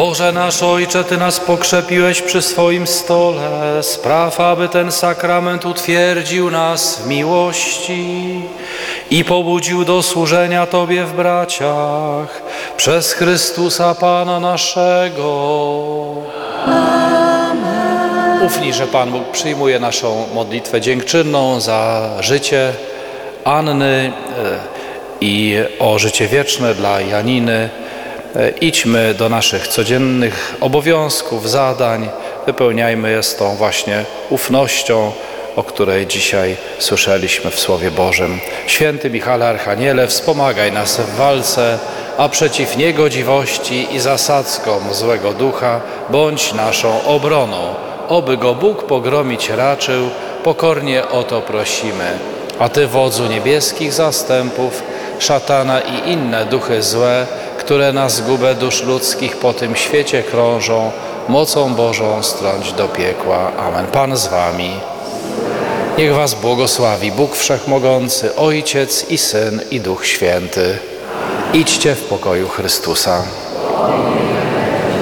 Boże nasz Ojcze, Ty nas pokrzepiłeś przy swoim stole. Spraw, aby ten sakrament utwierdził nas w miłości i pobudził do służenia Tobie w braciach. Przez Chrystusa Pana naszego. Amen. Ufni, że Pan Bóg przyjmuje naszą modlitwę dziękczynną za życie Anny i o życie wieczne dla Janiny. Idźmy do naszych codziennych obowiązków, zadań, wypełniajmy je z tą właśnie ufnością, o której dzisiaj słyszeliśmy w Słowie Bożym. Święty Michale Archaniele, wspomagaj nas w walce, a przeciw niegodziwości i zasadzkom złego ducha bądź naszą obroną. Oby go Bóg pogromić raczył, pokornie o to prosimy. A Ty, wodzu niebieskich zastępów, szatana i inne duchy złe, które na zgubę dusz ludzkich po tym świecie krążą, mocą Bożą strąć do piekła. Amen. Pan z Wami. Niech Was błogosławi Bóg Wszechmogący, Ojciec i Syn i Duch Święty. Idźcie w pokoju Chrystusa.